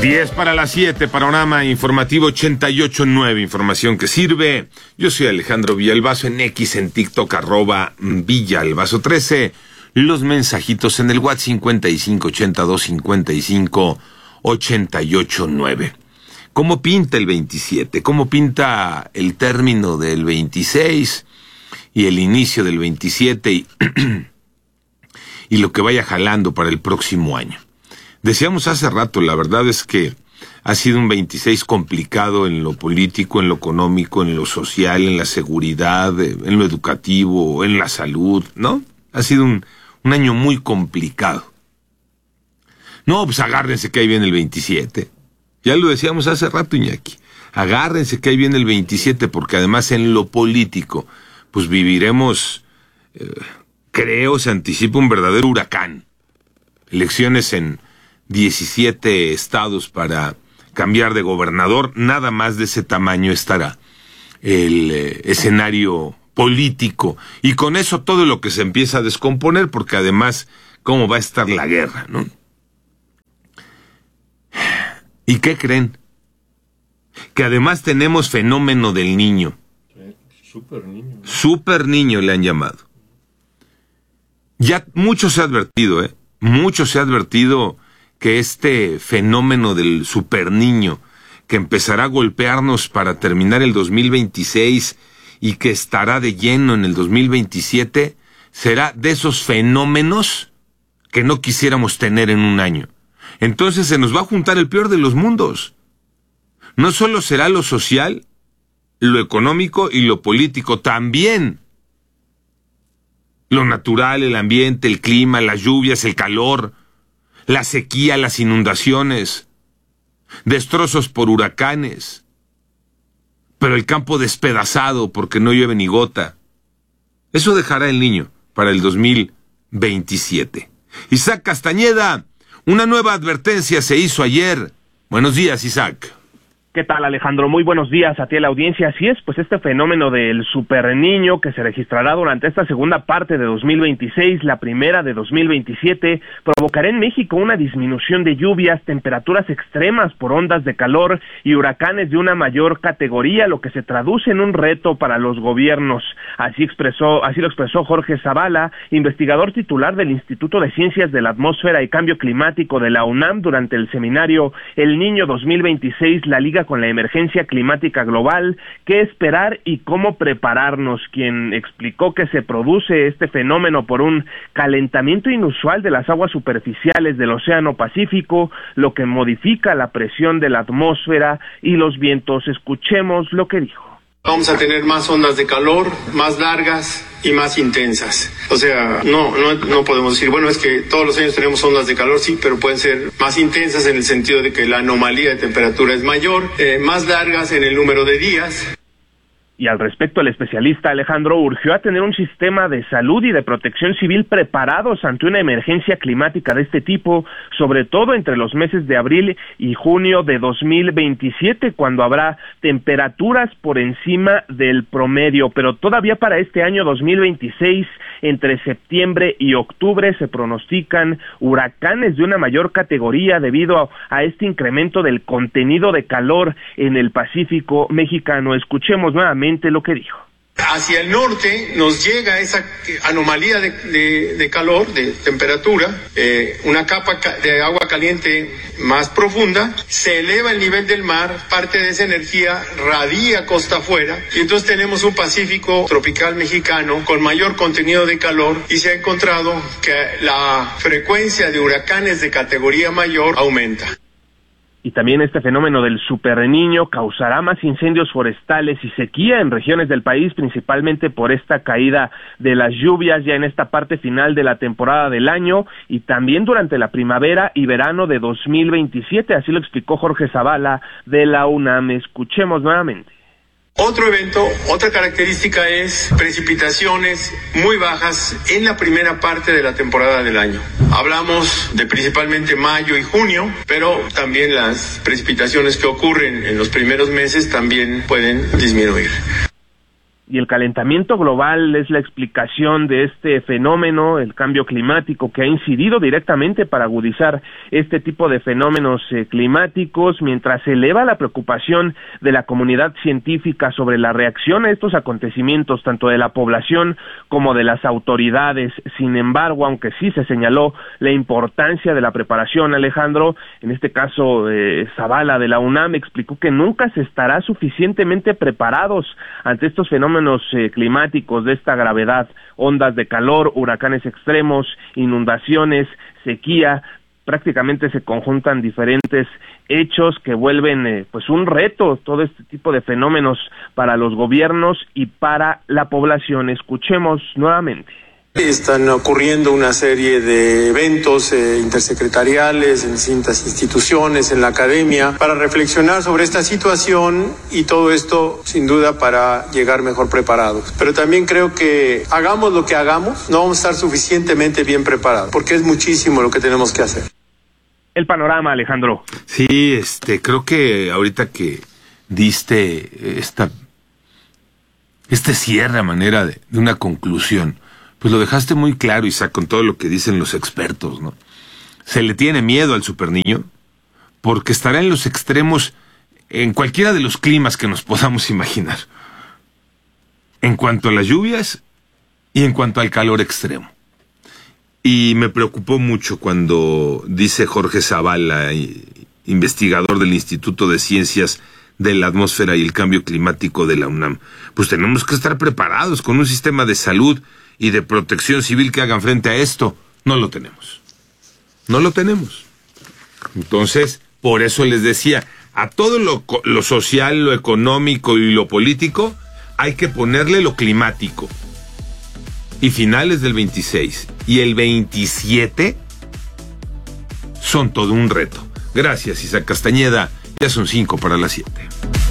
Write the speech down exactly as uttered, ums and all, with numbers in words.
diez para las siete, panorama informativo ochenta y ocho punto nueve, información que sirve. Yo soy Alejandro Villalbazo, en X, en TikTok, arroba Villalbazo trece. Los mensajitos en el WhatsApp cincuenta y cinco ochenta y dos cincuenta y cinco ochenta y ocho nueve. ¿Cómo pinta el veintisiete? ¿Cómo pinta el término del veintiséis y el inicio del veintisiete y, y lo que vaya jalando para el próximo año? Decíamos hace rato, la verdad es que ha sido un veintiséis complicado en lo político, en lo económico, en lo social, en la seguridad, en lo educativo, en la salud, ¿no? Ha sido un, un año muy complicado. No, pues agárrense que ahí viene el veintisiete. Ya lo decíamos hace rato, Iñaki. Agárrense que ahí viene el veintisiete, porque además en lo político, pues viviremos, eh, creo, se anticipa un verdadero huracán. Elecciones en diecisiete estados para cambiar de gobernador, nada más de ese tamaño estará el eh, escenario político, y con eso todo lo que se empieza a descomponer, porque además, ¿cómo va a estar la guerra, no? ¿Y qué creen? Que además tenemos fenómeno del niño. Super niño. Super niño le han llamado. Ya mucho se ha advertido, ¿eh? Mucho se ha advertido que este fenómeno del super niño, que empezará a golpearnos para terminar el dos mil veintiséis y que estará de lleno en el dos mil veintisiete, será de esos fenómenos que no quisiéramos tener en un año. Entonces se nos va a juntar el peor de los mundos. No solo será lo social, lo económico y lo político, también lo natural, el ambiente, el clima, las lluvias, el calor, la sequía, las inundaciones, destrozos por huracanes, pero el campo despedazado porque no llueve ni gota. Eso dejará el niño para el dos mil veintisiete. Isaac Castañeda, una nueva advertencia se hizo ayer. Buenos días, Isaac. ¿Qué tal, Alejandro? Muy buenos días a ti, a la audiencia. Así es, pues este fenómeno del super niño que se registrará durante esta segunda parte de dos mil veintiséis, la primera de dos mil veintisiete, provocará en México una disminución de lluvias, temperaturas extremas por ondas de calor y huracanes de una mayor categoría, lo que se traduce en un reto para los gobiernos. Así expresó, así lo expresó Jorge Zavala, investigador titular del Instituto de Ciencias de la Atmósfera y Cambio Climático de la UNAM, durante el seminario El Niño dos mil veintiséis, la Liga con la emergencia climática global, qué esperar y cómo prepararnos, quien explicó que se produce este fenómeno por un calentamiento inusual de las aguas superficiales del Océano Pacífico, lo que modifica la presión de la atmósfera y los vientos. Escuchemos lo que dijo. Vamos a tener más ondas de calor, más largas y más intensas. O sea, no, no, no podemos decir, bueno, es que todos los años tenemos ondas de calor, sí, pero pueden ser más intensas en el sentido de que la anomalía de temperatura es mayor, eh, más largas en el número de días. Y al respecto, el especialista Alejandro urgió a tener un sistema de salud y de protección civil preparados ante una emergencia climática de este tipo, sobre todo entre los meses de abril y junio de dos mil veintisiete, cuando habrá temperaturas por encima del promedio. Pero todavía para este año dos mil veintiséis, entre septiembre y octubre, se pronostican huracanes de una mayor categoría debido a, a este incremento del contenido de calor en el Pacífico mexicano. Escuchemos nuevamente lo que dijo. Hacia el norte nos llega esa anomalía de, de, de calor, de temperatura, eh, una capa de agua caliente más profunda, se eleva el nivel del mar, parte de esa energía radia costa afuera, y entonces tenemos un Pacífico tropical mexicano con mayor contenido de calor, y se ha encontrado que la frecuencia de huracanes de categoría mayor aumenta. Y también este fenómeno del superniño causará más incendios forestales y sequía en regiones del país, principalmente por esta caída de las lluvias ya en esta parte final de la temporada del año, y también durante la primavera y verano de dos mil veintisiete, así lo explicó Jorge Zavala de la UNAM. Escuchemos nuevamente. Otro evento, otra característica es precipitaciones muy bajas en la primera parte de la temporada del año. Hablamos de principalmente mayo y junio, pero también las precipitaciones que ocurren en los primeros meses también pueden disminuir. y el calentamiento global es la explicación de este fenómeno, el cambio climático, que ha incidido directamente para agudizar este tipo de fenómenos eh, climáticos, mientras se eleva la preocupación de la comunidad científica sobre la reacción a estos acontecimientos, tanto de la población como de las autoridades. Sin embargo, aunque sí se señaló la importancia de la preparación, Alejandro, en este caso eh, Zavala de la UNAM explicó que nunca se estará suficientemente preparados ante estos fenómenos eh, climáticos de esta gravedad, ondas de calor, huracanes extremos, inundaciones, sequía. Prácticamente se conjuntan diferentes hechos que vuelven eh, pues un reto todo este tipo de fenómenos para los gobiernos y para la población. Escuchemos nuevamente. Están ocurriendo una serie de eventos eh, intersecretariales en distintas instituciones, en la academia, para reflexionar sobre esta situación y todo esto, sin duda, para llegar mejor preparados. Pero también creo que hagamos lo que hagamos, no vamos a estar suficientemente bien preparados, porque es muchísimo lo que tenemos que hacer. El panorama, Alejandro. Sí, este, creo que ahorita que diste esta, este cierre a manera de, de una conclusión, pues lo dejaste muy claro, Isaac, con todo lo que dicen los expertos, ¿no? Se le tiene miedo al superniño porque estará en los extremos en cualquiera de los climas que nos podamos imaginar. En cuanto a las lluvias y en cuanto al calor extremo. Y me preocupó mucho cuando dice Jorge Zavala, investigador del Instituto de Ciencias de la Atmósfera y el Cambio Climático de la UNAM, pues tenemos que estar preparados con un sistema de salud y de protección civil que hagan frente a esto. No lo tenemos. No lo tenemos. Entonces, por eso les decía, a todo lo, lo social, lo económico y lo político, hay que ponerle lo climático. Y finales del veintiséis y el veintisiete son todo un reto. Gracias, Isaac Castañeda. Ya son cinco para las siete.